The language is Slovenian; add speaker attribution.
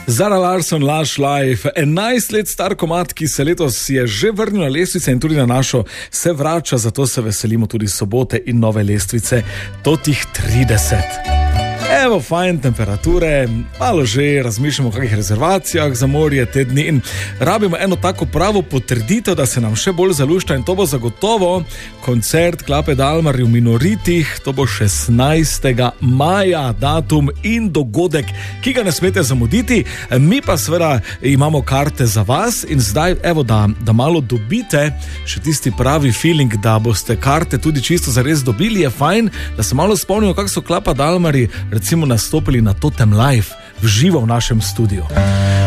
Speaker 1: Zara Larsson, Lush Life, 11 let star komad, ki se letos je že vrnil na lestvice in tudi na našo se vrača, zato se veselimo tudi sobote in nove lestvice, totih 30. Evo, fajn temperature, malo že razmišljamo o kakih rezervacijah za morje te dni in rabimo eno tako pravo potrditev, da se nam še bolj zalušta in to bo zagotovo koncert Klape Dalmar v Minoritih, to bo 16. maja, datum in dogodek, ki ga ne smete zamuditi. Mi pa seveda imamo karte za vas in zdaj, evo, da malo dobite še tisti pravi feeling, da boste karte tudi čisto zares dobili, je fajn, da se malo spomnimo, kako so Klapa Dalmari recimo nastopili na Totem Live v živo v našem studiu.